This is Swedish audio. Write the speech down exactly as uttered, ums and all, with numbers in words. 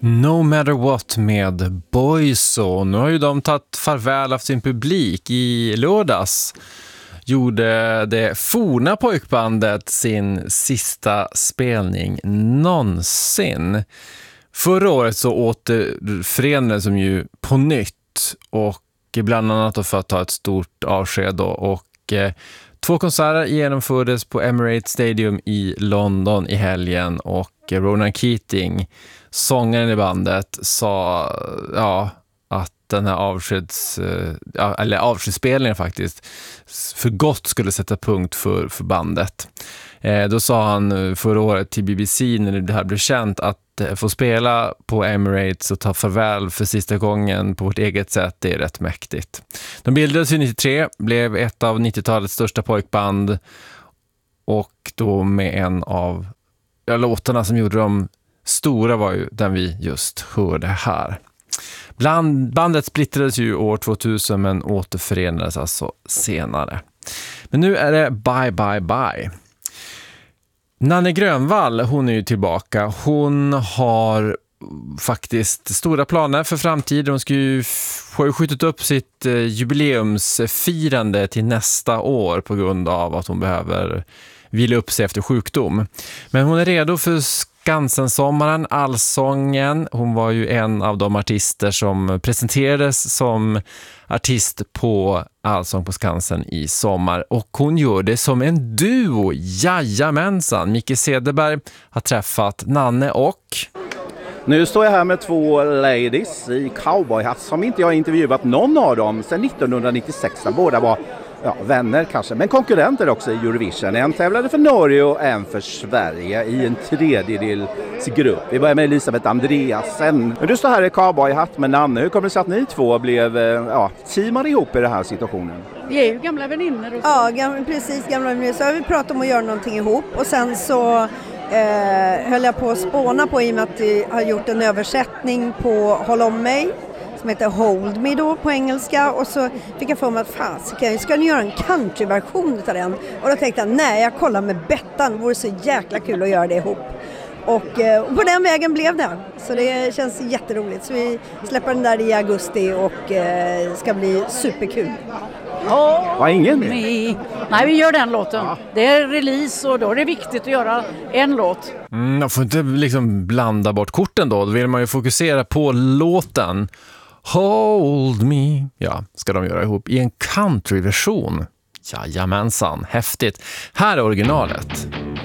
No Matter What med Boyzone. Nu har ju de tagit farväl av sin publik. I lördags gjorde det forna pojkbandet sin sista spelning någonsin. Förra året så återförenades de ju på nytt och bland annat för att ta ett stort avsked då. Och eh, två konserter genomfördes på Emirates Stadium i London i helgen och Ronan Keating, sångaren i bandet, sa ja, att den här avskeds, eller avskedsspelningen faktiskt för gott skulle sätta punkt för, för bandet. Eh, då sa han förra året till B B C när det här blev känt att få spela på Emirates och ta farväl för sista gången på vårt eget sätt, det är rätt mäktigt. De bildades ju nittiotre, blev ett av nittiotalets största pojkband och då med en av ja, låtarna som gjorde dem stora var ju den vi just hörde här. Bland bandet splittrades ju år tvåtusen men återförenades alltså senare. Men nu är det bye bye bye. Nanne Grönvall, hon är ju tillbaka. Hon har faktiskt stora planer för framtiden. Hon ska ju, har ju skjutit upp sitt jubileumsfirande till nästa år på grund av att hon behöver vila upp sig efter sjukdom. Men hon är redo för Skansen-sommaren, Allsången. Hon var ju en av de artister som presenterades som artist på Allsång på Skansen i sommar. Och hon gör det som en duo, jajamensan. Micke Cederberg har träffat Nanne och... Nu står jag här med två ladies i cowboyhatt som inte jag har intervjuat någon av dem sedan nittonhundranittiosex. Båda var ja, vänner kanske, men konkurrenter också i Eurovision. En tävlade för Norge och en för Sverige i en tredjedelsgrupp. Vi börjar med Elisabeth Andreasen. Du står här i cowboyhatt med Nanne. Hur kommer det sig att ni två blev ja, teamade ihop i den här situationen? Vi är ju gamla vänner. Och ja, gamla, precis gamla vänner. Så har vi pratat om att göra någonting ihop och sen så Eh, höll jag på att spåna på i och med att jag har gjort en översättning på Håll om mig som heter Hold Me då på engelska och så fick jag för mig att fan, ska, ska ni göra en countryversion av den? Och då tänkte jag, nej jag kollar med Bettan, det vore så jäkla kul att göra det ihop. Och, eh, och på den vägen blev det. Så det känns jätteroligt. Så vi släpper den där i augusti och eh, ska bli superkul. Oh, Var ingen med? Nej, vi gör den låten. Ja. Det är release och då är det viktigt att göra en låt. Mm, man får inte liksom blanda bort korten då. Då vill man ju fokusera på låten. Hold me. Ja, ska de göra ihop i en countryversion. Jajamensan, häftigt. Här är originalet.